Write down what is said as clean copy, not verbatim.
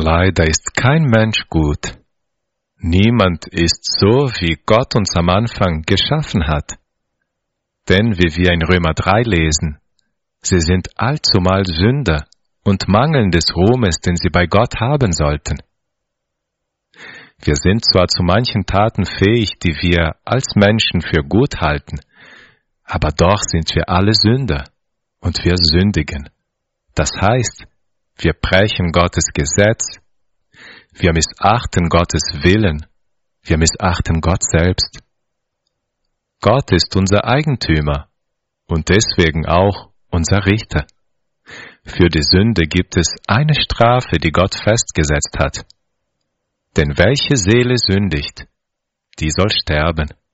Leider ist kein Mensch gut. Niemand ist so, wie Gott uns am Anfang geschaffen hat. Denn wie wir in Römer 3 lesen, sie sind allzumal Sünder und mangeln des Ruhmes, den sie bei Gott haben sollten. Wir sind zwar zu manchen Taten fähig, die wir als Menschen für gut halten, aber doch sind wir alle Sünder und wir sündigen. Das heißt, wir brechen Gottes Gesetz, wir missachten Gottes Willen, wir missachten Gott selbst. Gott ist unser Eigentümer und deswegen auch unser Richter. Für die Sünde gibt es eine Strafe, die Gott festgesetzt hat. Denn welche Seele sündigt, die soll sterben.